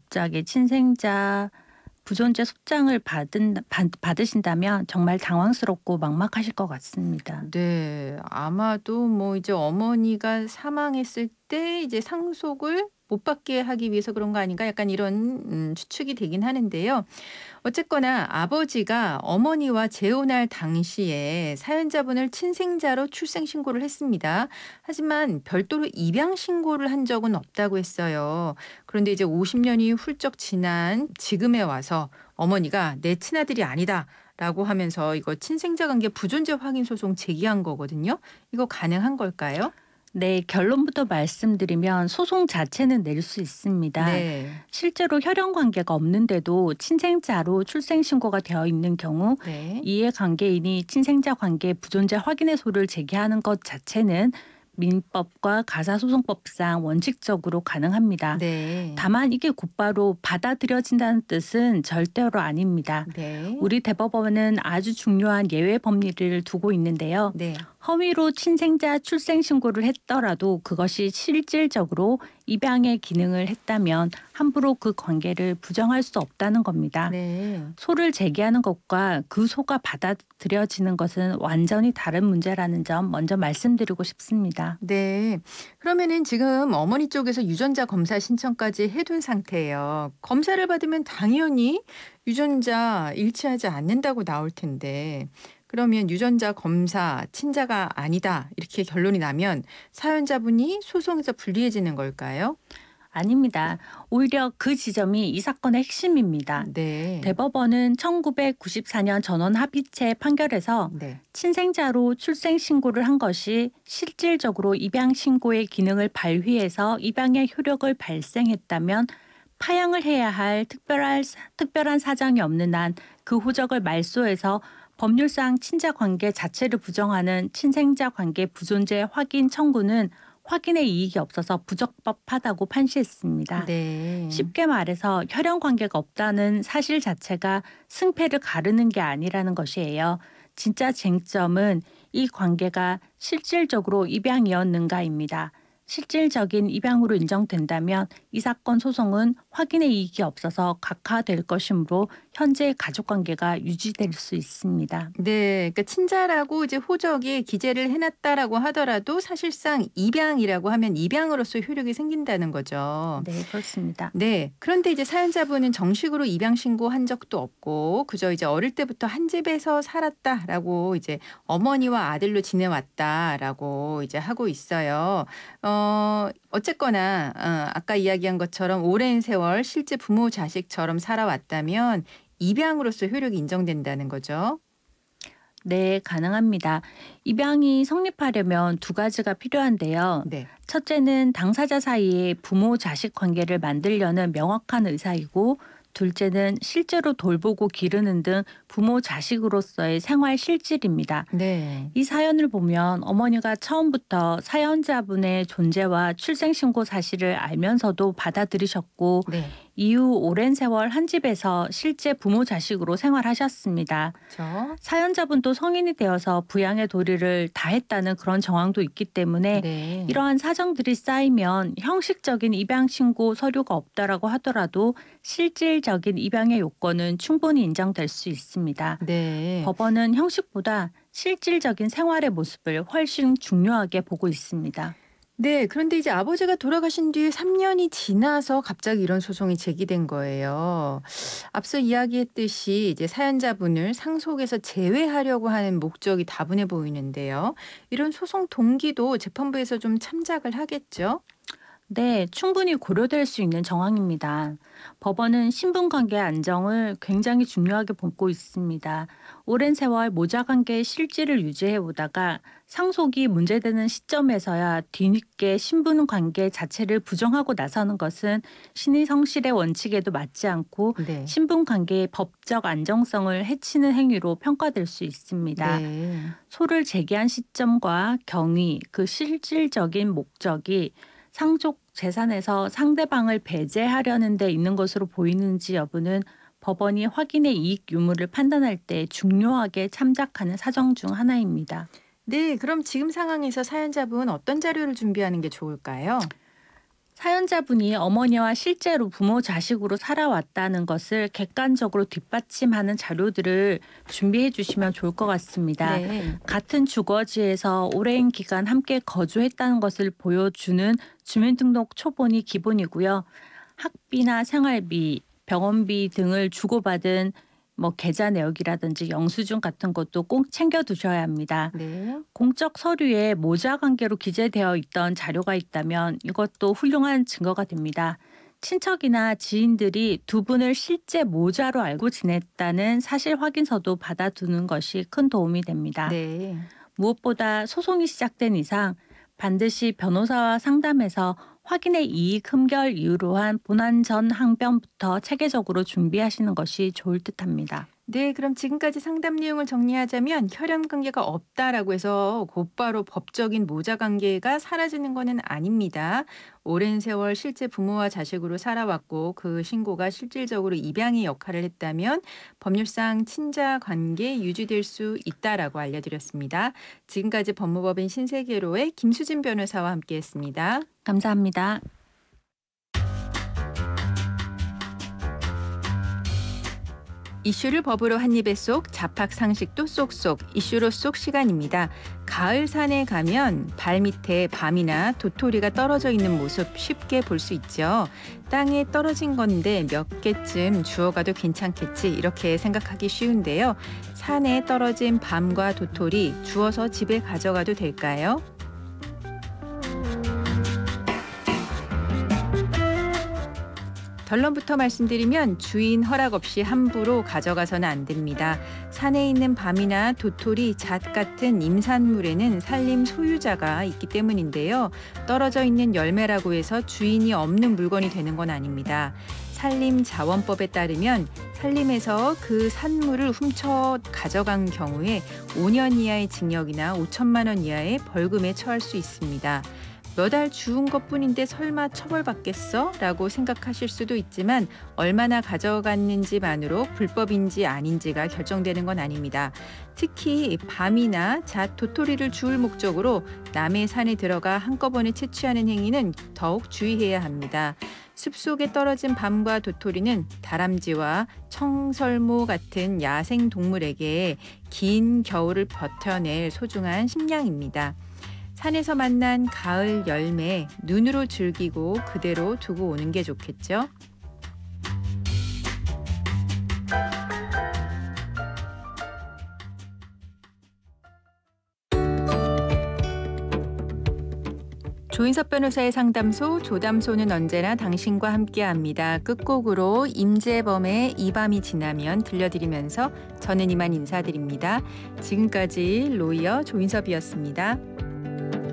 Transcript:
갑자기 친생자 부존재 소장을 받으신다면 정말 당황스럽고 막막하실 것 같습니다. 네. 아마도 뭐 이제 어머니가 사망했을 때 이제 상속을 못 받게 하기 위해서 그런 거 아닌가 약간 이런 추측이 되긴 하는데요. 어쨌거나 아버지가 어머니와 재혼할 당시에 사연자분을 친생자로 출생 신고를 했습니다. 하지만 별도로 입양 신고를 한 적은 없다고 했어요. 그런데 이제 50년이 훌쩍 지난 지금에 와서 어머니가 내 친아들이 아니다라고 하면서 이거 친생자 관계 부존재 확인 소송 제기한 거거든요. 이거 가능한 걸까요? 네, 결론부터 말씀드리면 소송 자체는 낼 수 있습니다. 네. 실제로 혈연 관계가 없는데도 친생자로 출생 신고가 되어 있는 경우 네. 이해관계인이 친생자 관계 부존재 확인의 소를 제기하는 것 자체는 민법과 가사소송법상 원칙적으로 가능합니다. 네. 다만 이게 곧바로 받아들여진다는 뜻은 절대로 아닙니다. 네. 우리 대법원은 아주 중요한 예외 법리를 두고 있는데요. 네. 허위로 친생자 출생 신고를 했더라도 그것이 실질적으로 입양의 기능을 했다면 함부로 그 관계를 부정할 수 없다는 겁니다. 네. 소를 제기하는 것과 그 소가 받아들여지는 것은 완전히 다른 문제라는 점 먼저 말씀드리고 싶습니다. 네. 그러면은 지금 어머니 쪽에서 유전자 검사 신청까지 해둔 상태예요. 검사를 받으면 당연히 유전자 일치하지 않는다고 나올 텐데, 그러면 유전자 검사 친자가 아니다 이렇게 결론이 나면 사연자분이 소송에서 불리해지는 걸까요? 아닙니다. 오히려 그 지점이 이 사건의 핵심입니다. 네. 대법원은 1994년 전원 합의체 판결에서 네. 친생자로 출생 신고를 한 것이 실질적으로 입양 신고의 기능을 발휘해서 입양의 효력을 발생했다면 파양을 해야 할 특별한 사정이 없는 한 그 호적을 말소해서 법률상 친자 관계 자체를 부정하는 친생자 관계 부존재 확인 청구는 확인의 이익이 없어서 부적법하다고 판시했습니다. 네. 쉽게 말해서 혈연 관계가 없다는 사실 자체가 승패를 가르는 게 아니라는 것이에요. 진짜 쟁점은 이 관계가 실질적으로 입양이었는가입니다. 실질적인 입양으로 인정된다면 이 사건 소송은 확인의 이익이 없어서 각하될 것이므로 현재 가족관계가 유지될 수 있습니다. 네. 그러니까 친자라고 이제 호적에 기재를 해 놨다라고 하더라도 사실상 입양이라고 하면 입양으로서 효력이 생긴다는 거죠. 네, 그렇습니다. 네. 그런데 이제 사연자분은 정식으로 입양 신고한 적도 없고 그저 이제 어릴 때부터 한 집에서 살았다라고 이제 어머니와 아들로 지내왔다라고 이제 하고 있어요. 어쨌거나 아까 이야기한 것처럼 오랜 세월 실제 부모 자식처럼 살아왔다면 입양으로서 효력이 인정된다는 거죠. 네, 가능합니다. 입양이 성립하려면 두 가지가 필요한데요. 네. 첫째는 당사자 사이에 부모 자식 관계를 만들려는 명확한 의사이고, 둘째는 실제로 돌보고 기르는 등 부모 자식으로서의 생활 실질입니다. 네. 이 사연을 보면 어머니가 처음부터 사연자분의 존재와 출생신고 사실을 알면서도 받아들이셨고, 네. 이후 오랜 세월 한 집에서 실제 부모 자식으로 생활하셨습니다. 그쵸. 사연자분도 성인이 되어서 부양의 도리를 다했다는 그런 정황도 있기 때문에 네. 이러한 사정들이 쌓이면 형식적인 입양 신고 서류가 없다라고 하더라도 실질적인 입양의 요건은 충분히 인정될 수 있습니다. 네. 법원은 형식보다 실질적인 생활의 모습을 훨씬 중요하게 보고 있습니다. 네. 그런데 이제 아버지가 돌아가신 뒤에 3 년이 지나서 갑자기 이런 소송이 제기된 거예요. 앞서 이야기했듯이 이제 사연자분을 상속에서 제외하려고 하는 목적이 다분해 보이는데요. 이런 소송 동기도 재판부에서 좀 참작을 하겠죠? 네, 충분히 고려될 수 있는 정황입니다. 법원은 신분관계 안정을 굉장히 중요하게 보고 있습니다. 오랜 세월 모자관계의 실질을 유지해 오다가 상속이 문제되는 시점에서야 뒤늦게 신분관계 자체를 부정하고 나서는 것은 신의 성실의 원칙에도 맞지 않고 네. 신분관계의 법적 안정성을 해치는 행위로 평가될 수 있습니다. 네. 소를 제기한 시점과 경위, 그 실질적인 목적이 상속 재산에서 상대방을 배제하려는 데 있는 것으로 보이는지 여부는 법원이 확인의 이익 유무를 판단할 때 중요하게 참작하는 사정 중 하나입니다. 네. 그럼 지금 상황에서 사연자분 어떤 자료를 준비하는 게 좋을까요? 사연자분이 어머니와 실제로 부모 자식으로 살아왔다는 것을 객관적으로 뒷받침하는 자료들을 준비해 주시면 좋을 것 같습니다. 네. 같은 주거지에서 오랜 기간 함께 거주했다는 것을 보여주는 주민등록 초본이 기본이고요. 학비나 생활비, 병원비 등을 주고받은 계좌 내역이라든지 영수증 같은 것도 꼭 챙겨 두셔야 합니다. 네. 공적 서류에 모자 관계로 기재되어 있던 자료가 있다면 이것도 훌륭한 증거가 됩니다. 친척이나 지인들이 두 분을 실제 모자로 알고 지냈다는 사실 확인서도 받아두는 것이 큰 도움이 됩니다. 네. 무엇보다 소송이 시작된 이상 반드시 변호사와 상담해서 확인의 이익 흠결 이유로 한 본안 전 항변부터 체계적으로 준비하시는 것이 좋을 듯합니다. 네, 그럼 지금까지 상담 내용을 정리하자면 혈연 관계가 없다라고 해서 곧바로 법적인 모자 관계가 사라지는 것은 아닙니다. 오랜 세월 실제 부모와 자식으로 살아왔고 그 신고가 실질적으로 입양의 역할을 했다면 법률상 친자 관계 유지될 수 있다라고 알려드렸습니다. 지금까지 법무법인 신세계로의 김수진 변호사와 함께했습니다. 감사합니다. 이슈를 법으로 한 입에 쏙, 잡학 상식도 쏙쏙, 이슈로 쏙 시간입니다. 가을 산에 가면 발 밑에 밤이나 도토리가 떨어져 있는 모습 쉽게 볼 수 있죠. 땅에 떨어진 건데 몇 개쯤 주워가도 괜찮겠지 이렇게 생각하기 쉬운데요. 산에 떨어진 밤과 도토리 주워서 집에 가져가도 될까요? 결론부터 말씀드리면 주인 허락 없이 함부로 가져가서는 안 됩니다. 산에 있는 밤이나 도토리, 잣 같은 임산물에는 산림 소유자가 있기 때문인데요. 떨어져 있는 열매라고 해서 주인이 없는 물건이 되는 건 아닙니다. 산림자원법에 따르면 산림에서 그 산물을 훔쳐 가져간 경우에 5년 이하의 징역이나 5천만 원 이하의 벌금에 처할 수 있습니다. 몇 알 주운 것뿐인데 설마 처벌받겠어? 라고 생각하실 수도 있지만 얼마나 가져갔는지만으로 불법인지 아닌지가 결정되는 건 아닙니다. 특히 밤이나 잣, 도토리를 주울 목적으로 남의 산에 들어가 한꺼번에 채취하는 행위는 더욱 주의해야 합니다. 숲속에 떨어진 밤과 도토리는 다람쥐와 청설모 같은 야생 동물에게 긴 겨울을 버텨낼 소중한 식량입니다. 산에서 만난 가을 열매 눈으로 즐기고 그대로 두고 오는 게 좋겠죠. 조인섭 변호사의 상담소 조담소는 언제나 당신과 함께합니다. 끝곡으로 임재범의 이 밤이 지나면 들려드리면서 저는 이만 인사드립니다. 지금까지 로이어 조인섭이었습니다.